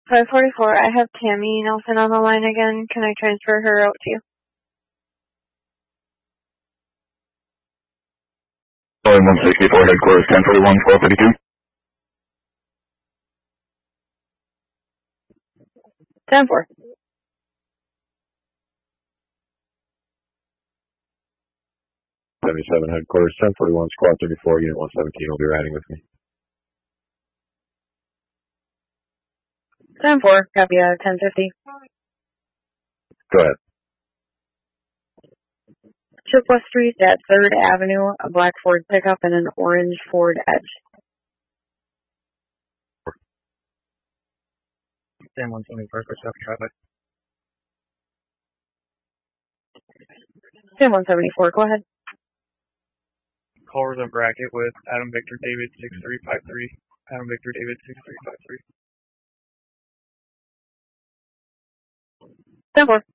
544, I have Tammy Nelson on the line again. Can I transfer her out to you? Boeing 164, headquarters 1041, 1252. 10-4. '77 headquarters 1041, squad 34, unit 117 will be riding with me. 10-4, copy 1050. Go ahead. Chippewa Street at 3rd Avenue, a black Ford pickup and an orange Ford Edge. 10-174 for traffic. 10-174, go ahead. Call a bracket with Adam Victor David 6353. Adam Victor David 6353. 10-4.